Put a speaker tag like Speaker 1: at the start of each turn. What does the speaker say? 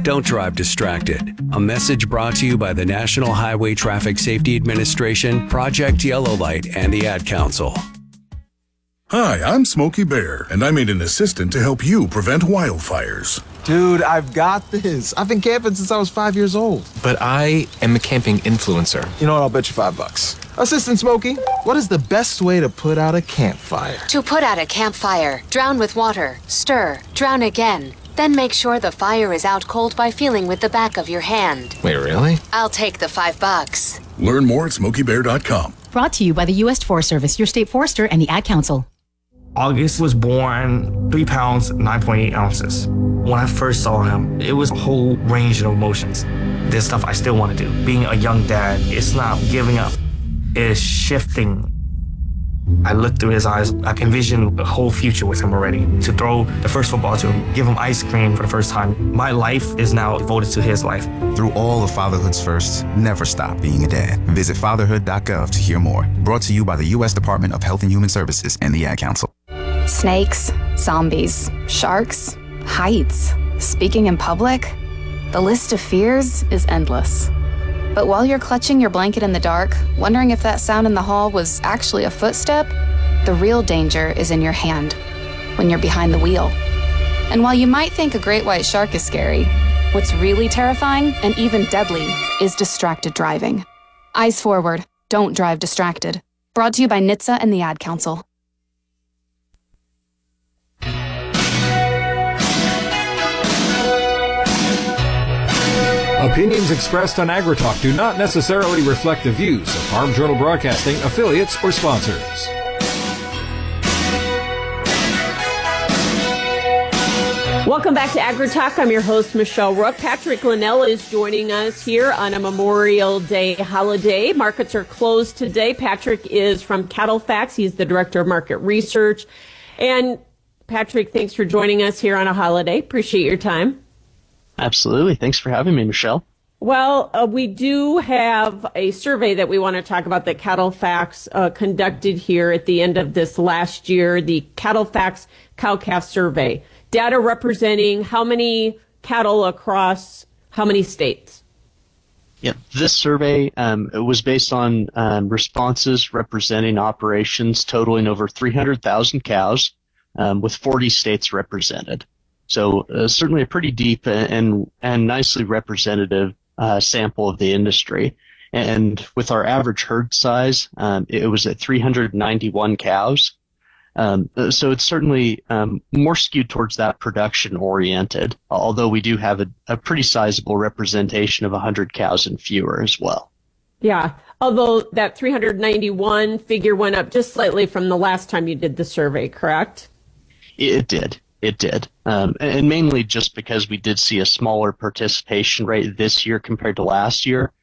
Speaker 1: Don't drive distracted. A message brought to you by the National Highway Traffic Safety Administration, Project Yellow Light, and the Ad Council.
Speaker 2: Hi, I'm Smokey Bear, and I made an assistant to help you prevent wildfires.
Speaker 3: Dude, I've got this. I've been camping since I was 5 years old.
Speaker 4: But I am a camping influencer.
Speaker 3: You know what? I'll bet you $5. Assistant Smokey, what is the best way to put out a campfire?
Speaker 5: To put out a campfire, drown with water, stir, drown again. Then make sure the fire is out cold by feeling with the back of your hand.
Speaker 4: Wait, really?
Speaker 5: I'll take the $5.
Speaker 2: Learn more at SmokeyBear.com.
Speaker 6: Brought to you by the U.S. Forest Service, your state forester, and the Ad Council.
Speaker 7: August was born 3 pounds, 9.8 ounces. When I first saw him, it was a whole range of emotions. There's stuff I still want to do. Being a young dad, it's not giving up. It's shifting. I looked through his eyes. I can envision the whole future with him already. To throw the first football to him, give him ice cream for the first time. My life is now devoted to his life.
Speaker 8: Through all of fatherhood's firsts, never stop being a dad. Visit fatherhood.gov to hear more. Brought to you by the U.S. Department of Health and Human Services and the Ad Council.
Speaker 9: Snakes, zombies, sharks, heights, speaking in public. The list of fears is endless. But while you're clutching your blanket in the dark, wondering if that sound in the hall was actually a footstep, the real danger is in your hand, when you're behind the wheel. And while you might think a great white shark is scary, what's really terrifying and even deadly is distracted driving. Eyes forward, don't drive distracted. Brought to you by NHTSA and the Ad Council.
Speaker 10: Opinions expressed on AgriTalk do not necessarily reflect the views of Farm Journal Broadcasting, affiliates, or sponsors.
Speaker 11: Welcome back to AgriTalk. I'm your host, Michelle Rook. Patrick Linnell is joining us here on a Memorial Day holiday. Markets are closed today. Patrick is from CattleFax. He's the Director of Market Research. And Patrick, thanks for joining us here on a holiday. Appreciate your time.
Speaker 12: Absolutely. Thanks for having me, Michelle.
Speaker 11: Well, we do have a survey that we want to talk about that CattleFax conducted here at the end of this last year, the CattleFax Cow-Calf Survey. Data representing how many cattle across how many states?
Speaker 12: Yeah, this survey it was based on responses representing operations totaling over 300,000 cows with 40 states represented. So certainly a pretty deep and nicely representative sample of the industry. And with our average herd size, it was at 391 cows. So it's certainly more skewed towards that production oriented, although we do have a pretty sizable representation of 100 cows and fewer as well.
Speaker 11: Yeah, although that 391 figure went up just slightly from the last time you did the survey, correct?
Speaker 12: It did. It did. And mainly just because we did see a smaller participation rate this year compared to last year.